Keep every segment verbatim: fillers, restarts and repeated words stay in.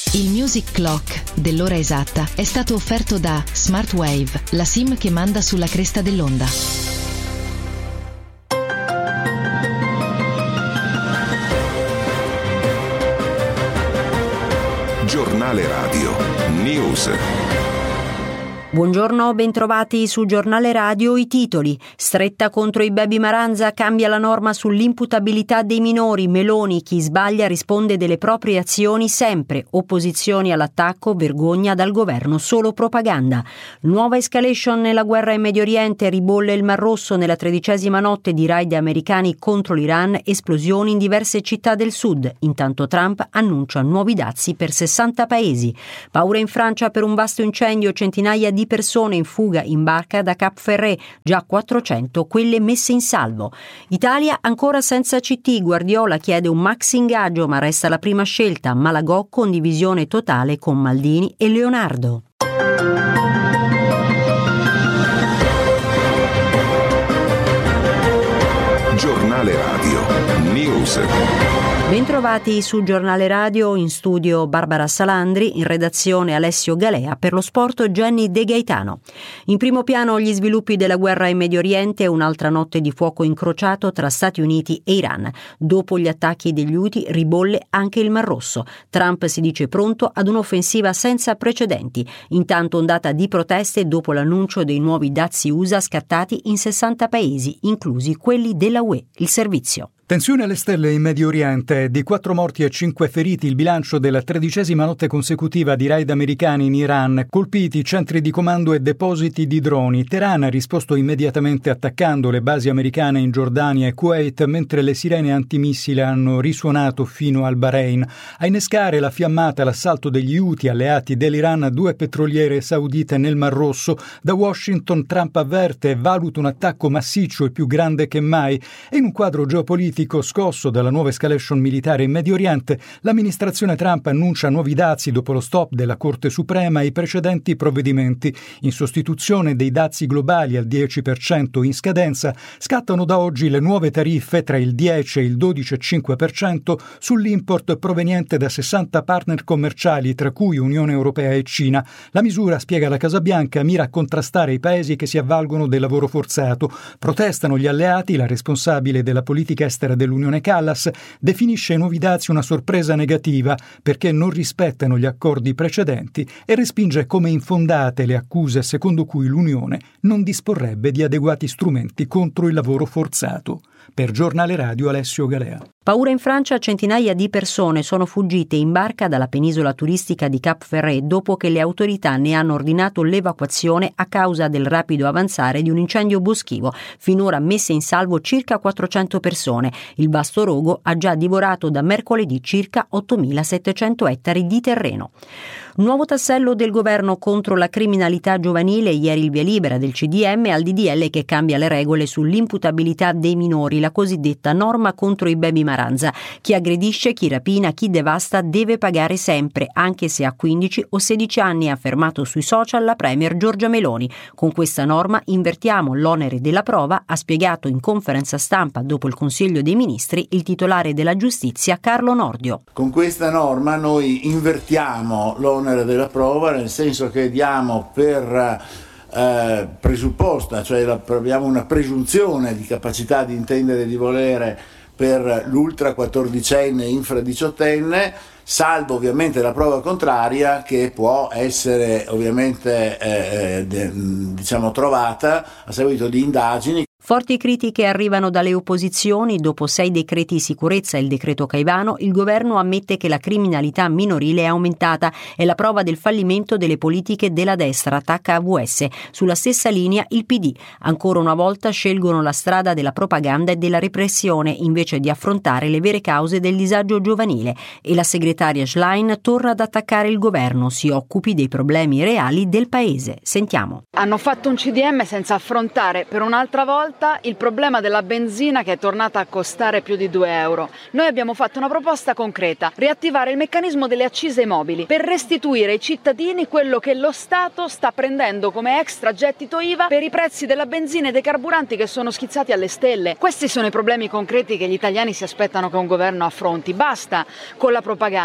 Il Music Clock dell'ora esatta è stato offerto da Smartwave, la SIM che manda sulla cresta dell'onda. Giornale Radio News. Buongiorno, bentrovati su Giornale Radio. I titoli: stretta contro i baby Maranza, cambia la norma sull'imputabilità dei minori, Meloni, chi sbaglia risponde delle proprie azioni sempre, opposizioni all'attacco, vergogna dal governo, solo propaganda. Nuova escalation nella guerra in Medio Oriente, ribolle il Mar Rosso nella tredicesima notte di raid americani contro l'Iran, esplosioni in diverse città del sud. Intanto Trump annuncia nuovi dazi per sessanta paesi. Paura in Francia per un vasto incendio, centinaia di persone in fuga in barca da Cap Ferret, già quattrocento quelle messe in salvo. Italia ancora senza C T, Guardiola chiede un max ingaggio ma resta la prima scelta, Malagò condivisione totale con Maldini e Leonardo. Giornale Radio News. Bentrovati su Giornale Radio, in studio Barbara Salandri, in redazione Alessio Galea, per lo sport Jenny De Gaetano. In primo piano gli sviluppi della guerra in Medio Oriente, un'altra notte di fuoco incrociato tra Stati Uniti e Iran. Dopo gli attacchi degli Houthi ribolle anche il Mar Rosso. Trump si dice pronto ad un'offensiva senza precedenti. Intanto ondata di proteste dopo l'annuncio dei nuovi dazi U S A scattati in sessanta paesi, inclusi quelli della U E. Il servizio. Tensione alle stelle in Medio Oriente, di quattro morti e cinque feriti il bilancio della tredicesima notte consecutiva di raid americani in Iran, colpiti centri di comando e depositi di droni. Teheran ha risposto immediatamente attaccando le basi americane in Giordania e Kuwait, mentre le sirene antimissile hanno risuonato fino al Bahrain. A innescare la fiammata l'assalto degli Houthi, alleati dell'Iran, a due petroliere saudite nel Mar Rosso. Da Washington Trump avverte e valuta un attacco massiccio e più grande che mai, e in un quadro geopolitico scosso dalla nuova escalation militare in Medio Oriente, l'amministrazione Trump annuncia nuovi dazi dopo lo stop della Corte Suprema ai precedenti provvedimenti. In sostituzione dei dazi globali al dieci per cento in scadenza, scattano da oggi le nuove tariffe tra il dieci e il dodici virgola cinque per cento sull'import proveniente da sessanta partner commerciali, tra cui Unione Europea e Cina. La misura, spiega la Casa Bianca, mira a contrastare i paesi che si avvalgono del lavoro forzato. Protestano gli alleati, la responsabile della politica estera dell'Unione Callas definisce i nuovi dazi una sorpresa negativa perché non rispettano gli accordi precedenti e respinge come infondate le accuse secondo cui l'Unione non disporrebbe di adeguati strumenti contro il lavoro forzato. Per Giornale Radio Alessio Galea. Paura in Francia, centinaia di persone sono fuggite in barca dalla penisola turistica di Cap Ferret dopo che le autorità ne hanno ordinato l'evacuazione a causa del rapido avanzare di un incendio boschivo. Finora messe in salvo circa quattrocento persone. Il vasto rogo ha già divorato da mercoledì circa ottomilasettecento ettari di terreno. Nuovo tassello del governo contro la criminalità giovanile, ieri il via libera del C D M al D D L che cambia le regole sull'imputabilità dei minori, la cosiddetta norma contro i baby Maranza. Chi aggredisce, chi rapina, chi devasta deve pagare sempre, anche se ha quindici o sedici anni, ha affermato sui social la premier Giorgia Meloni. Con questa norma invertiamo l'onere della prova, ha spiegato in conferenza stampa dopo il Consiglio dei Ministri il titolare della giustizia Carlo Nordio. Con questa norma noi invertiamo l'onere della prova, nel senso che diamo per eh, presupposta, cioè la, abbiamo una presunzione di capacità di intendere e di volere per l'ultra quattordicenne e infra diciottenne, salvo ovviamente la prova contraria che può essere ovviamente eh, de, diciamo trovata a seguito di indagini. Forti critiche arrivano dalle opposizioni. Dopo sei decreti sicurezza e il decreto Caivano, il governo ammette che la criminalità minorile è aumentata. È la prova del fallimento delle politiche della destra, attacca A V S. Sulla stessa linea il P D. Ancora una volta scelgono la strada della propaganda e della repressione invece di affrontare le vere cause del disagio giovanile. E la segretaria Schlein torna ad attaccare il governo, si occupi dei problemi reali del paese. Sentiamo. Hanno fatto un C D M senza affrontare per un'altra volta il problema della benzina che è tornata a costare più di due euro. Noi abbiamo fatto una proposta concreta: riattivare il meccanismo delle accise mobili per restituire ai cittadini quello che lo Stato sta prendendo come extra gettito I V A per i prezzi della benzina e dei carburanti che sono schizzati alle stelle. Questi sono i problemi concreti che gli italiani si aspettano che un governo affronti. Basta con la propaganda.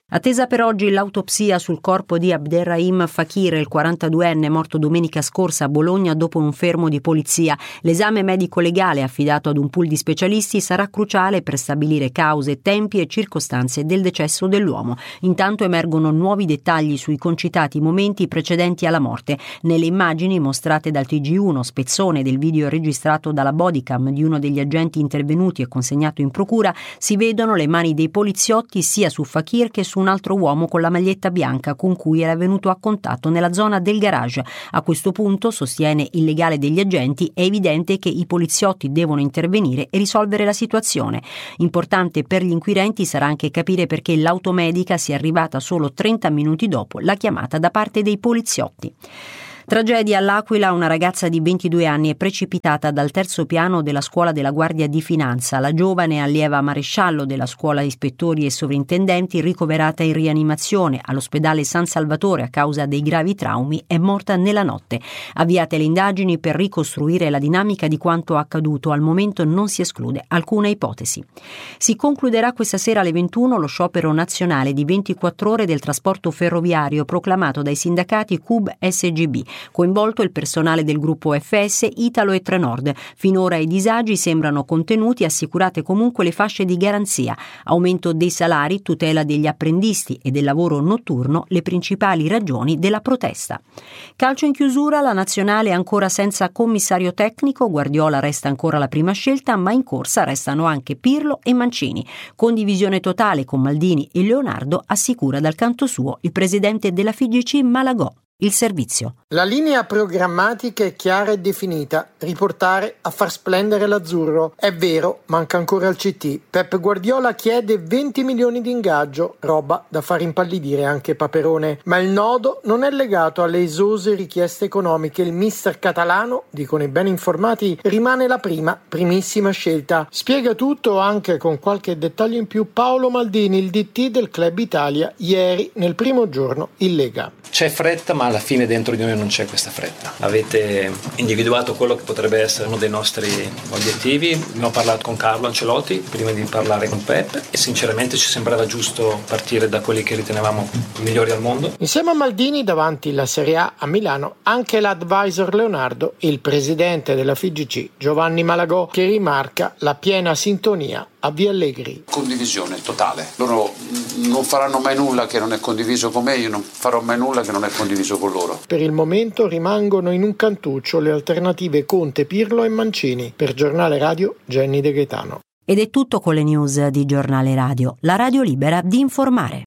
Attesa per oggi l'autopsia sul corpo di Abderrahim Fakir, il quarantaduenne morto domenica scorsa a Bologna dopo un fermo di polizia. L'esame medico-legale affidato ad un pool di specialisti sarà cruciale per stabilire cause, tempi e circostanze del decesso dell'uomo. Intanto emergono nuovi dettagli sui concitati momenti precedenti alla morte. Nelle immagini mostrate dal T G uno, spezzone del video registrato dalla bodycam di uno degli agenti intervenuti e consegnato in procura, si vedono le mani dei poliziotti sia su Fakir che su un altro uomo con la maglietta bianca con cui era venuto a contatto nella zona del garage. A questo punto, sostiene il legale degli agenti, è evidente che i poliziotti devono intervenire e risolvere la situazione. Importante per gli inquirenti sarà anche capire perché l'automedica sia arrivata solo trenta minuti dopo la chiamata da parte dei poliziotti. Tragedia all'Aquila, una ragazza di ventidue anni è precipitata dal terzo piano della scuola della Guardia di Finanza. La giovane allieva maresciallo della scuola ispettori e sovrintendenti, ricoverata in rianimazione all'ospedale San Salvatore a causa dei gravi traumi, è morta nella notte. Avviate le indagini per ricostruire la dinamica di quanto accaduto. Al momento non si esclude alcuna ipotesi. Si concluderà questa sera alle ventuno lo sciopero nazionale di ventiquattro ore del trasporto ferroviario proclamato dai sindacati C U B S G B. Coinvolto il personale del gruppo F S, Italo e Trenord. Finora i disagi sembrano contenuti, assicurate comunque le fasce di garanzia. Aumento dei salari, tutela degli apprendisti e del lavoro notturno, le principali ragioni della protesta. Calcio in chiusura, la nazionale è ancora senza commissario tecnico, Guardiola resta ancora la prima scelta, ma in corsa restano anche Pirlo e Mancini. Condivisione totale con Maldini e Leonardo, assicura dal canto suo il presidente della F I G C Malagò. Il servizio. La linea programmatica è chiara e definita, riportare a far splendere l'azzurro. È vero, manca ancora il C T. Pep Guardiola chiede venti milioni di ingaggio, roba da far impallidire anche Paperone. Ma il nodo non è legato alle esose richieste economiche. Il mister catalano, dicono i ben informati, rimane la prima, primissima scelta. Spiega tutto anche con qualche dettaglio in più Paolo Maldini, il D T del Club Italia, ieri nel primo giorno in Lega. C'è fretta, ma alla fine dentro di noi non c'è questa fretta. Avete individuato quello che potrebbe essere uno dei nostri obiettivi. Abbiamo parlato con Carlo Ancelotti prima di parlare con Pep e sinceramente ci sembrava giusto partire da quelli che ritenevamo i migliori al mondo. Insieme a Maldini davanti la Serie A a Milano anche l'advisor Leonardo e il presidente della F I G C Giovanni Malagò, che rimarca la piena sintonia a Via Allegri. Condivisione totale. Loro non faranno mai nulla che non è condiviso con me, io non farò mai nulla che non è condiviso con loro. Per il momento rimangono in un cantuccio le alternative Conte, Pirlo e Mancini. Per Giornale Radio, Jenny De Gaetano. Ed è tutto con le news di Giornale Radio, la radio libera di informare.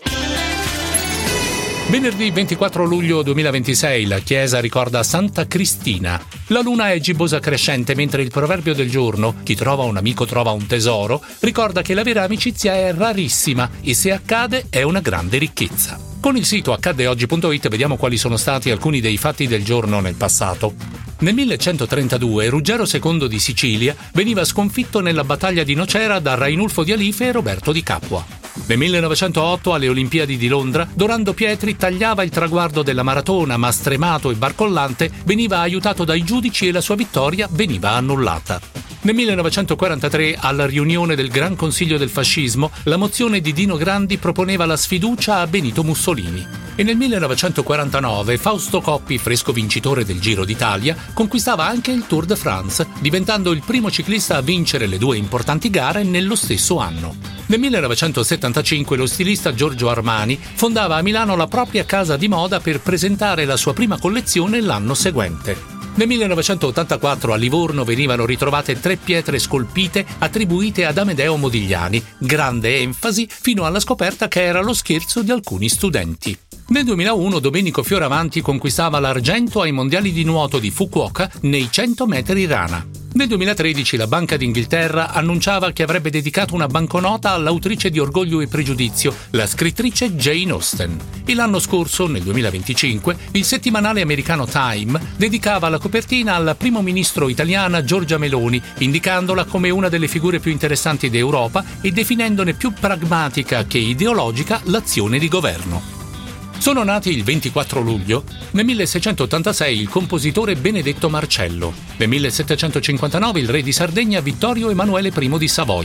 Venerdì ventiquattro luglio duemilaventisei la chiesa ricorda Santa Cristina. La luna è gibbosa crescente, mentre il proverbio del giorno, chi trova un amico trova un tesoro, ricorda che la vera amicizia è rarissima e se accade è una grande ricchezza. Con il sito accadde oggi punto it vediamo quali sono stati alcuni dei fatti del giorno nel passato. Nel millecentotrentadue Ruggero secondo di Sicilia veniva sconfitto nella battaglia di Nocera da Rainulfo di Alife e Roberto di Capua. Nel millenovecentootto alle Olimpiadi di Londra Dorando Pietri tagliava il traguardo della maratona, ma stremato e barcollante veniva aiutato dai giudici e la sua vittoria veniva annullata. Nel millenovecentoquarantatré, alla riunione del Gran Consiglio del Fascismo, la mozione di Dino Grandi proponeva la sfiducia a Benito Mussolini. E nel millenovecentoquarantanove Fausto Coppi, fresco vincitore del Giro d'Italia, conquistava anche il Tour de France, diventando il primo ciclista a vincere le due importanti gare nello stesso anno. Nel millenovecentosettantacinque lo stilista Giorgio Armani fondava a Milano la propria casa di moda per presentare la sua prima collezione l'anno seguente. Nel millenovecentottantaquattro a Livorno venivano ritrovate tre pietre scolpite attribuite ad Amedeo Modigliani, grande enfasi fino alla scoperta che era lo scherzo di alcuni studenti. Nel duemilauno Domenico Fioravanti conquistava l'argento ai mondiali di nuoto di Fukuoka nei cento metri rana. Nel duemilatredici la Banca d'Inghilterra annunciava che avrebbe dedicato una banconota all'autrice di Orgoglio e Pregiudizio, la scrittrice Jane Austen. E l'anno scorso, nel duemilaventicinque, il settimanale americano Time dedicava la copertina alla primo ministro italiana Giorgia Meloni, indicandola come una delle figure più interessanti d'Europa e definendone più pragmatica che ideologica l'azione di governo. Sono nati il ventiquattro luglio, nel milleseicentottantasei il compositore Benedetto Marcello, nel millesettecentocinquantanove il re di Sardegna Vittorio Emanuele I di Savoia,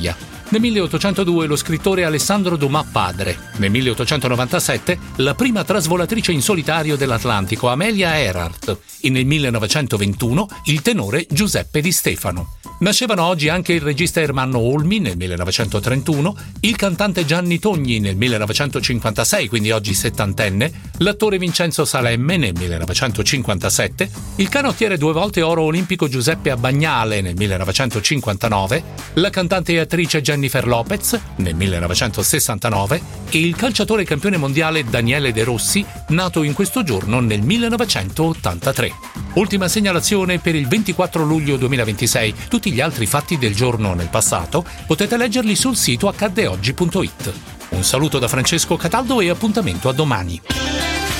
Nel milleottocentodue lo scrittore Alessandro Dumas padre. Nel milleottocentonovantasette la prima trasvolatrice in solitario dell'Atlantico, Amelia Earhart. E nel millenovecentoventuno il tenore Giuseppe Di Stefano. Nascevano oggi anche il regista Ermanno Olmi nel millenovecentotrentuno, il cantante Gianni Togni nel millenovecentocinquantasei, quindi oggi settantenne, l'attore Vincenzo Salemme nel millenovecentocinquantasette, il canottiere due volte oro olimpico Giuseppe Abbagnale nel millenovecentocinquantanove, la cantante e attrice Jennifer Lopez nel millenovecentosessantanove e il calciatore campione mondiale Daniele De Rossi, nato in questo giorno nel millenovecentottantatré. Ultima segnalazione per il ventiquattro luglio duemilaventisei. Tutti gli altri fatti del giorno nel passato potete leggerli sul sito accadde oggi punto it. Un saluto da Francesco Cataldo e appuntamento a domani.